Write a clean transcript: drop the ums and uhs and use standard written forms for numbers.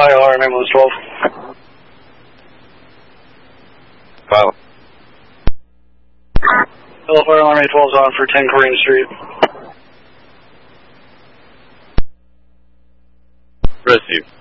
fire alarm, ambulance 12. File. Hello, fire alarm 812 is on for 10 Korean Street. Receive.